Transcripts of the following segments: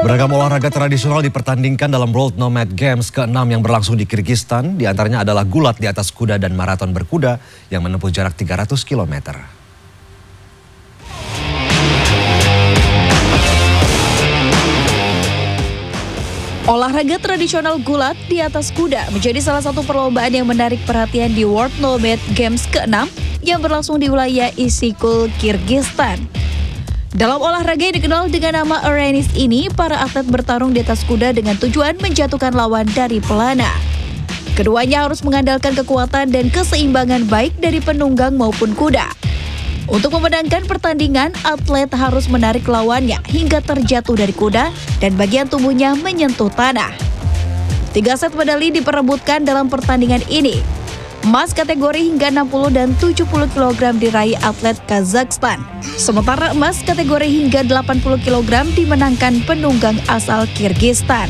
Beragam olahraga tradisional dipertandingkan dalam World Nomad Games ke-6 yang berlangsung di Kirgistan. Di antaranya adalah gulat di atas kuda dan maraton berkuda yang menempuh jarak 300 km. Olahraga tradisional gulat di atas kuda menjadi salah satu perlombaan yang menarik perhatian di World Nomad Games ke-6 yang berlangsung di wilayah Isykyul, Kirgistan. Dalam olahraga yang dikenal dengan nama Aranis ini, para atlet bertarung di atas kuda dengan tujuan menjatuhkan lawan dari pelana. Keduanya harus mengandalkan kekuatan dan keseimbangan baik dari penunggang maupun kuda. Untuk memenangkan pertandingan, atlet harus menarik lawannya hingga terjatuh dari kuda dan bagian tubuhnya menyentuh tanah. 3 set medali diperebutkan dalam pertandingan ini. Emas kategori hingga 60 dan 70 kg diraih atlet Kazakhstan. Sementara emas kategori hingga 80 kg dimenangkan penunggang asal Kirgistan.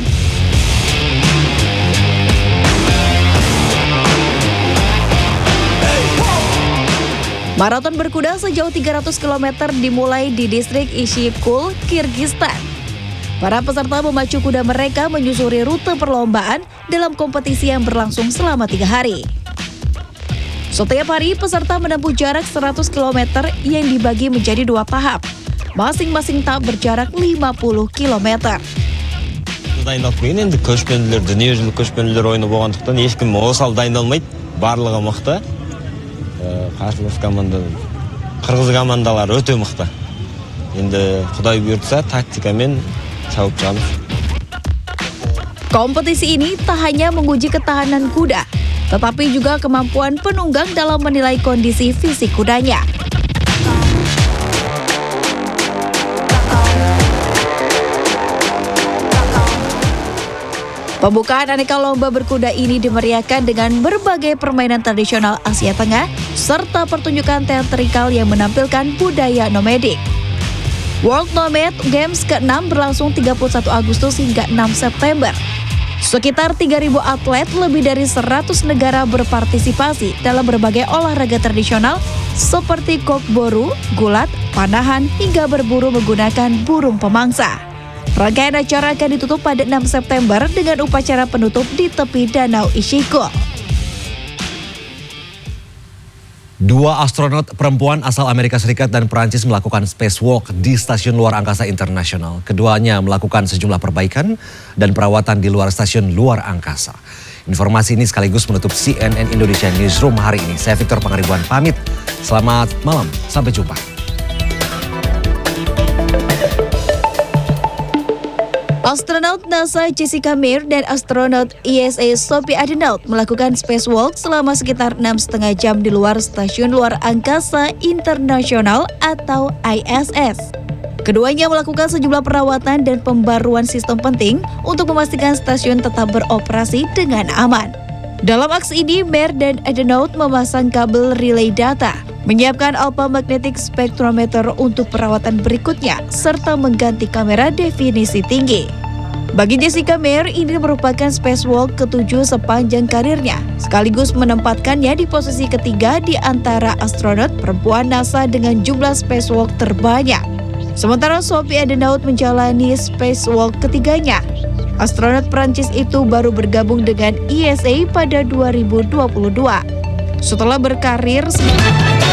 Maraton berkuda sejauh 300 km dimulai di distrik Isykyul, Kirgistan. Para peserta memacu kuda mereka menyusuri rute perlombaan dalam kompetisi yang berlangsung selama 3 hari. Setiap hari peserta menempuh jarak 100 km yang dibagi menjadi 2 tahap. Masing-masing tahap berjarak 50 km. Дайындалып келген енді көшпенділер, дүниежүзілік көшпенділер ойыны болғандықтан ешкім осал дайындалмайды. Барлығы мықты. Қарсылас команда, қырғыз командалары өте мықты. Енді Құдай бұйыртса тактикамен шауып шығамыз. Kompetisi ini tak hanya menguji ketahanan kuda, tetapi juga kemampuan penunggang dalam menilai kondisi fisik kudanya. Pembukaan aneka lomba berkuda ini dimeriahkan dengan berbagai permainan tradisional Asia Tengah serta pertunjukan teatrikal yang menampilkan budaya nomadik. World Nomad Games ke-6 berlangsung 31 Agustus hingga 6 September. Sekitar 3.000 atlet lebih dari 100 negara berpartisipasi dalam berbagai olahraga tradisional seperti kokboru, gulat, panahan, hingga berburu menggunakan burung pemangsa. Rangkaian acara akan ditutup pada 6 September dengan upacara penutup di tepi Danau Isykyul. 2 astronot perempuan asal Amerika Serikat dan Perancis melakukan spacewalk di Stasiun Luar Angkasa Internasional. Keduanya melakukan sejumlah perbaikan dan perawatan di luar stasiun luar angkasa. Informasi ini sekaligus menutup CNN Indonesia Newsroom hari ini. Saya Victor Pangaribuan pamit. Selamat malam, sampai jumpa. Astronot NASA Jessica Meir dan astronot ESA Sophie Adenaut melakukan spacewalk selama sekitar 6,5 jam di luar Stasiun Luar Angkasa Internasional atau ISS. Keduanya melakukan sejumlah perawatan dan pembaruan sistem penting untuk memastikan stasiun tetap beroperasi dengan aman. Dalam aksi ini, Meir dan Adenaut memasang kabel relay data, menyiapkan Alpha Magnetic Spectrometer untuk perawatan berikutnya, serta mengganti kamera definisi tinggi. Bagi Jessica Meir, ini merupakan spacewalk ke-7 sepanjang karirnya, sekaligus menempatkannya di posisi ketiga di antara astronot perempuan NASA dengan jumlah spacewalk terbanyak. Sementara Sophie Adenaut menjalani spacewalk ketiganya. Astronot Prancis itu baru bergabung dengan ESA pada 2022. Setelah berkarir